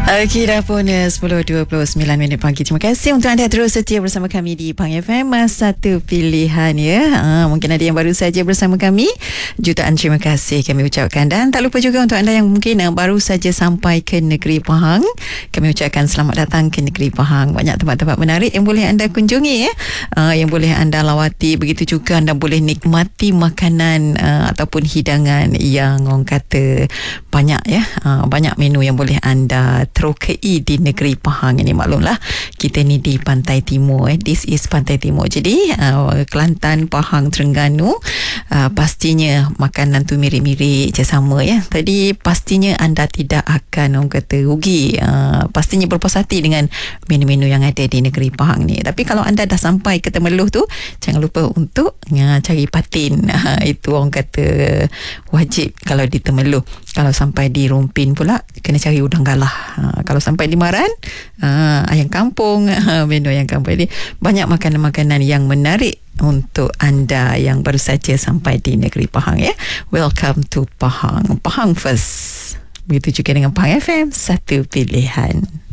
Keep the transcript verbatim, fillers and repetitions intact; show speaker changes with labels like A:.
A: Okey, dah pun uh, sepuluh dua puluh sembilan minit pagi. Terima kasih untuk anda terus setia bersama kami di Pang F M. Satu pilihan ya. Ha, mungkin ada yang baru saja bersama kami. Jutaan terima kasih kami ucapkan. Dan tak lupa juga untuk anda yang mungkin uh, baru saja sampai ke negeri Pahang, kami ucapkan selamat datang ke negeri Pahang. Banyak tempat-tempat menarik yang boleh anda kunjungi ya. Uh, yang boleh anda lawati. Begitu juga anda boleh nikmati makanan uh, ataupun hidangan yang orang kata banyak ya. Uh, banyak menu yang boleh anda terokai di negeri Pahang ini. Maklumlah kita ni di pantai timur eh. This is pantai timur. Jadi uh, Kelantan, Pahang, Terengganu, uh, pastinya makanan tu mirip-mirip je sama ya. Tadi pastinya anda tidak akan orang kata rugi. Uh, pastinya berpuas hati dengan menu-menu yang ada di negeri Pahang ni. Tapi kalau anda dah sampai ke Temeloh tu, jangan lupa untuk uh, cari patin. Uh, itu orang kata wajib kalau di Temeloh. Kalau sampai di Rompin pula kena cari udang galah. Ha, kalau sampai di Maran, ha, ayam kampung, ha, menu ayam kampung. Jadi banyak makanan-makanan yang menarik untuk anda yang baru saja sampai di negeri Pahang ya. Welcome to Pahang. Pahang first. Begitu juga dengan Pahang F M, satu pilihan.